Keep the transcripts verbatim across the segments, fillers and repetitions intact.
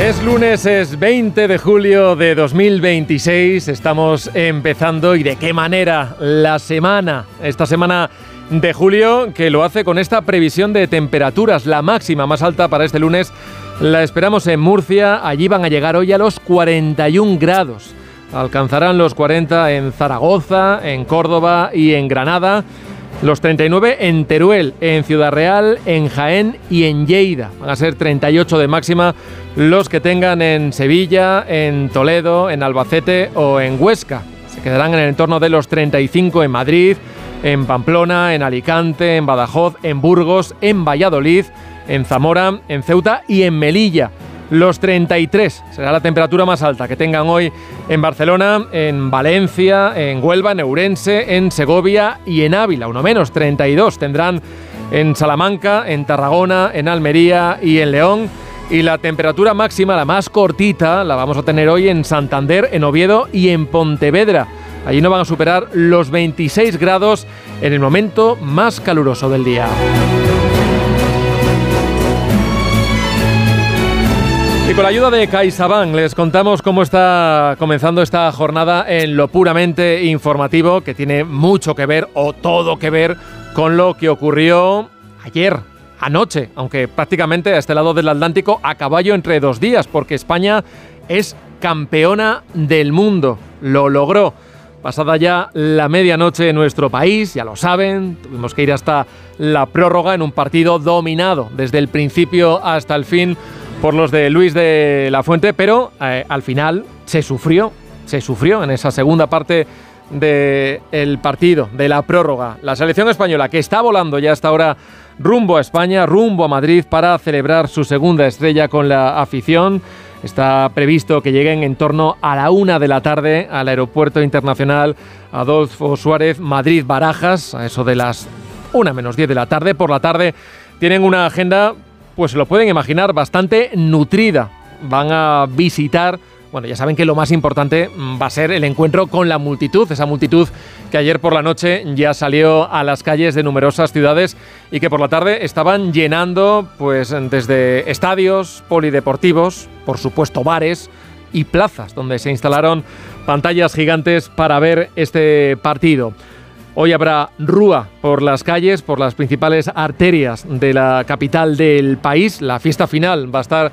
Es lunes, es veinte de julio de dos mil veintiséis, estamos empezando y de qué manera la semana, esta semana de julio, que lo hace con esta previsión de temperaturas. La máxima más alta para este lunes la esperamos en Murcia, allí van a llegar hoy a los cuarenta y un grados, alcanzarán los cuarenta en Zaragoza, en Córdoba y en Granada, los treinta y nueve en Teruel, en Ciudad Real, en Jaén y en Lleida. Van a ser treinta y ocho de máxima los que tengan en Sevilla, en Toledo, en Albacete o en Huesca. Se quedarán en el entorno de los treinta y cinco en Madrid, en Pamplona, en Alicante, en Badajoz, en Burgos, en Valladolid, en Zamora, en Ceuta y en Melilla. Los treinta y tres será la temperatura más alta que tengan hoy en Barcelona, en Valencia, en Huelva, en Ourense, en Segovia y en Ávila. Uno menos, treinta y dos tendrán en Salamanca, en Tarragona, en Almería y en León. Y la temperatura máxima, la más cortita, la vamos a tener hoy en Santander, en Oviedo y en Pontevedra. Allí no van a superar los veintiséis grados en el momento más caluroso del día. Y con la ayuda de CaixaBank les contamos cómo está comenzando esta jornada en lo puramente informativo, que tiene mucho que ver o todo que ver con lo que ocurrió ayer, anoche, aunque prácticamente a este lado del Atlántico a caballo entre dos días, porque España es campeona del mundo, lo logró. Pasada ya la medianoche en nuestro país, ya lo saben, tuvimos que ir hasta la prórroga en un partido dominado desde el principio hasta el fin por los de Luis de la Fuente, pero eh, al final se sufrió, se sufrió en esa segunda parte del partido, de la prórroga. La selección española, que está volando ya hasta ahora rumbo a España, rumbo a Madrid, para celebrar su segunda estrella con la afición. Está previsto que lleguen en torno a la una de la tarde al Aeropuerto Internacional Adolfo Suárez Madrid-Barajas, a eso de las una menos diez de la tarde. Por la tarde tienen una agenda, pues se lo pueden imaginar, bastante nutrida. Van a visitar, bueno, ya saben que lo más importante va a ser el encuentro con la multitud, esa multitud que ayer por la noche ya salió a las calles de numerosas ciudades y que por la tarde estaban llenando, pues desde estadios, polideportivos, por supuesto bares y plazas, donde se instalaron pantallas gigantes para ver este partido. Hoy habrá rúa por las calles, por las principales arterias de la capital del país. La fiesta final va a estar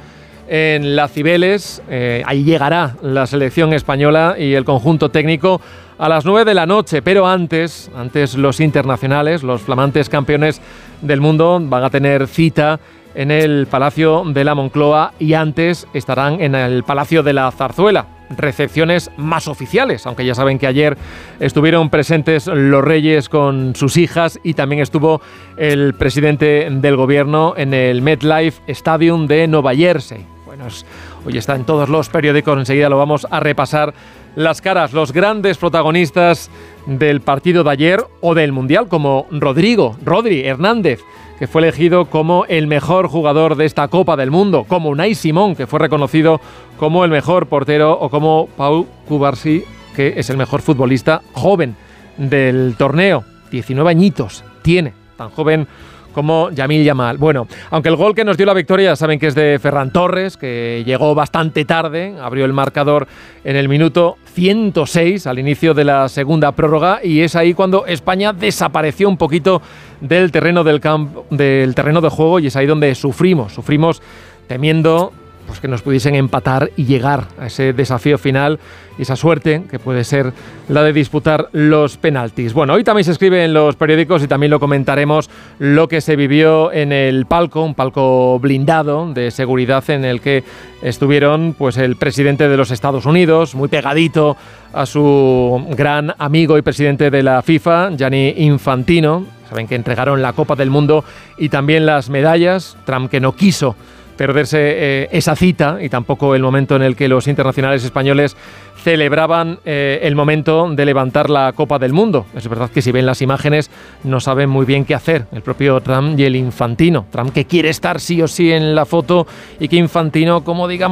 en Las Cibeles. Eh, ahí llegará la selección española y el conjunto técnico a las nueve de la noche. Pero antes, antes los internacionales, los flamantes campeones del mundo, van a tener cita en el Palacio de la Moncloa y antes estarán en el Palacio de la Zarzuela. Recepciones más oficiales, aunque ya saben que ayer estuvieron presentes los reyes con sus hijas y también estuvo el presidente del gobierno en el MetLife Stadium de Nueva Jersey. Bueno, hoy está en todos los periódicos, enseguida lo vamos a repasar las caras, los grandes protagonistas del partido de ayer o del Mundial, como Rodrigo, Rodri Hernández, que fue elegido como el mejor jugador de esta Copa del Mundo, como Unai Simón, que fue reconocido como el mejor portero, o como Pau Cubarsí, que es el mejor futbolista joven del torneo. diecinueve añitos tiene, tan joven como Yamil Yamal. Bueno, aunque el gol que nos dio la victoria saben que es de Ferran Torres, que llegó bastante tarde, abrió el marcador en el minuto ciento seis al inicio de la segunda prórroga, y es ahí cuando España desapareció un poquito del terreno del campo, del terreno de juego, y es ahí donde sufrimos, sufrimos temiendo pues que nos pudiesen empatar y llegar a ese desafío final y esa suerte que puede ser la de disputar los penaltis. Bueno, hoy también se escribe en los periódicos y también lo comentaremos lo que se vivió en el palco, un palco blindado de seguridad en el que estuvieron pues el presidente de los Estados Unidos, muy pegadito a su gran amigo y presidente de la FIFA, Gianni Infantino. Saben que entregaron la Copa del Mundo y también las medallas. Trump, que no quiso perderse eh, esa cita y tampoco el momento en el que los internacionales españoles celebraban eh, el momento de levantar la Copa del Mundo. Es verdad que si ven las imágenes no saben muy bien qué hacer, el propio Trump y el Infantino. Trump, que quiere estar sí o sí en la foto, y que Infantino, como digamos,